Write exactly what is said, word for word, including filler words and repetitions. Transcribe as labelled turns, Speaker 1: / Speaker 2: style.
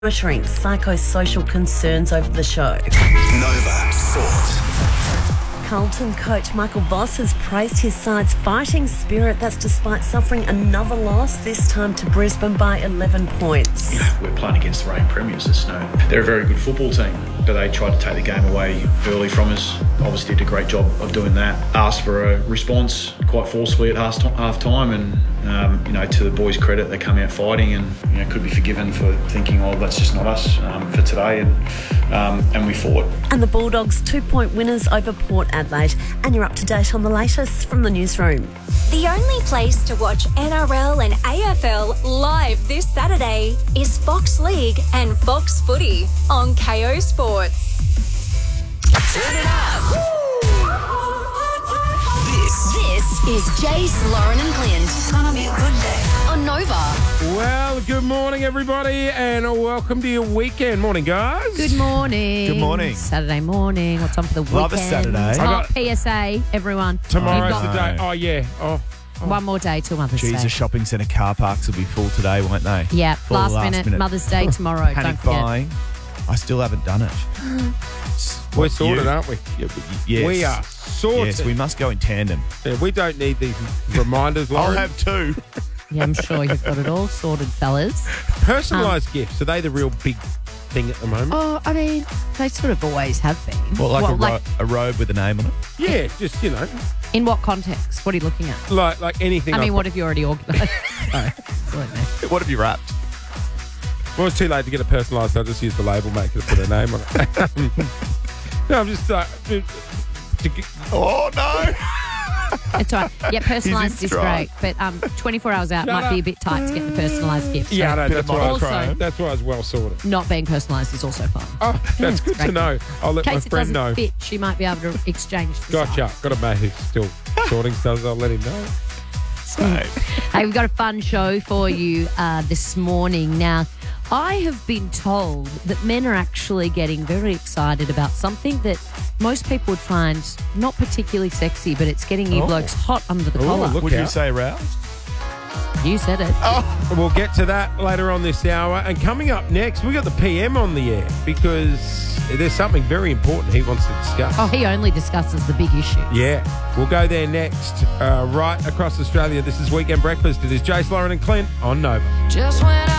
Speaker 1: monitoring psychosocial concerns over the show.
Speaker 2: Nova Sport.
Speaker 1: Carlton coach Michael Voss has praised his side's fighting spirit. That's despite suffering another loss, this time to Brisbane by eleven points.
Speaker 3: You know, we're playing against the reigning premiers. There's no, they're a very good football team, but they tried to take the game away early from us. Obviously did a great job of doing that. Asked for a response quite forcefully at half time, and um, you know, to the boys' credit, they come out fighting, and you know, could be forgiven for thinking, oh, that's just not us um, for today, and um, and we fought.
Speaker 1: And the Bulldogs two-point winners over Port Adelaide. And you're up to date on the latest from the newsroom.
Speaker 4: The only place to watch N R L and A F L live this Saturday is Fox League and Fox Footy on K O Sports.
Speaker 2: Turn it up. This,
Speaker 4: This is Jace, Lauren and Clint.
Speaker 5: It's gonna be a good day.
Speaker 4: On Nova.
Speaker 6: Well, good morning, everybody, and welcome to your weekend. Morning, guys.
Speaker 7: Good morning.
Speaker 8: Good morning.
Speaker 7: Saturday morning. What's on for the weekend?
Speaker 8: Love a Saturday.
Speaker 7: Oh,
Speaker 6: I got-
Speaker 7: P S A, everyone.
Speaker 6: Tomorrow's
Speaker 7: You've
Speaker 6: the
Speaker 7: got
Speaker 6: day. Oh, yeah. Oh,
Speaker 7: One more day till Mother's
Speaker 8: Geez,
Speaker 7: Day.
Speaker 8: the shopping centre car parks will be full today, won't they?
Speaker 7: Yeah,
Speaker 8: Full
Speaker 7: last,
Speaker 8: last
Speaker 7: minute,
Speaker 8: minute.
Speaker 7: Mother's Day tomorrow. Don't
Speaker 8: Panic
Speaker 7: forget.
Speaker 8: buying. I still haven't done it.
Speaker 6: we're
Speaker 8: What,
Speaker 6: sorted,
Speaker 8: you?
Speaker 6: aren't we?
Speaker 8: Yeah, but y- yes.
Speaker 6: We are sorted.
Speaker 8: Yes, we must go in tandem.
Speaker 6: Yeah, we don't need these reminders,
Speaker 8: I'll
Speaker 6: Lauren.
Speaker 8: have two.
Speaker 7: Yeah, I'm sure you've got it all sorted, fellas.
Speaker 6: Personalised gifts, are they the real big thing at the moment?
Speaker 7: Oh, I mean, they sort of always have been.
Speaker 8: Well, like,
Speaker 7: Well,
Speaker 8: a, ro- a robe with a name on it.
Speaker 6: Yeah, just, you know,
Speaker 7: in what context? What are you looking at?
Speaker 6: like like anything.
Speaker 7: I mean,
Speaker 6: I've
Speaker 7: what
Speaker 6: got-
Speaker 7: have you already organised? Sorry. Absolutely.
Speaker 8: What have you wrapped?
Speaker 6: Well, it's too late to get it personalised, so I'll just use the label maker to put a name on it. No, I'm just like... to, to get-
Speaker 8: Oh, no.
Speaker 7: It's all right. Yeah, personalised
Speaker 8: He's
Speaker 7: is
Speaker 8: in
Speaker 7: great,
Speaker 8: stride.
Speaker 7: but um, twenty-four hours out
Speaker 6: Shut
Speaker 7: might be a
Speaker 6: up.
Speaker 7: bit tight to get the personalised gift. So
Speaker 6: yeah, no,
Speaker 8: bit
Speaker 6: that's
Speaker 8: of
Speaker 6: why, I was,
Speaker 7: monochrome.
Speaker 6: that's why I was well sorted.
Speaker 7: not being personalised is also fine.
Speaker 6: Oh, that's
Speaker 7: it's
Speaker 6: good to
Speaker 7: great.
Speaker 6: know. I'll let
Speaker 7: In
Speaker 6: my
Speaker 7: case it
Speaker 6: friend
Speaker 7: doesn't
Speaker 6: know.
Speaker 7: fit, she might be able to exchange the
Speaker 6: Gotcha.
Speaker 7: size.
Speaker 6: Got a mate who's still sorting stuff. I'll let him know.
Speaker 8: So,
Speaker 7: Hey, we've got a fun show for you uh, this morning. Now, I have been told that men are actually getting very excited about something that most people would find not particularly sexy, but it's getting you
Speaker 8: Oh.
Speaker 7: blokes hot under the
Speaker 6: Oh,
Speaker 7: collar.
Speaker 6: look
Speaker 8: would you
Speaker 6: out.
Speaker 8: say roused?
Speaker 7: You said it.
Speaker 6: We'll get to that later on this hour. And coming up next, we got the P M on the air because there's something very important he wants to discuss.
Speaker 7: Oh, he only discusses the big issue.
Speaker 6: Yeah, we'll go there next. Uh, right across Australia, this is Weekend Breakfast. It is Jace, Lauren and Clint on Nova.
Speaker 5: Just when I